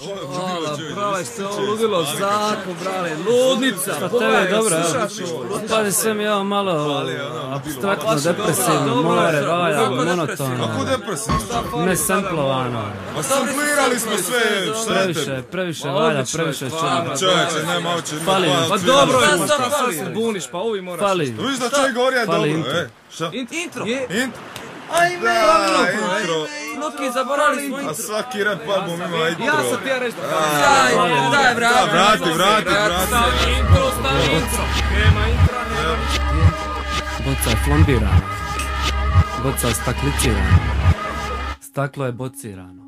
brale, što je ovo ludilo, zako, brale, ludnica, Pa tebe, dobro, pazi, sve mi je ovo malo abstraktno, depresivno, more, valja, monotono. Kako depresivno? Nesemplovano. Pa samplirali smo sve, šta je te? Previše valja, previše čini. Čovječe, nema oči. Fali. Pa dobro je, sad se buniš, pa ovi moraš. Fali. Viš da čovjek govori je Fali dobro, intro. Šta? Intro. Intro? Ajme, Da, intro. Loki, zaboravili smo A intro. svaki rap album ima intro. Ja sam ti ja reći. Daj, vrati. Stavi intro. Nema intra, nema. Boca je plombirana. Boca je staklicirana. Staklo je bocirano.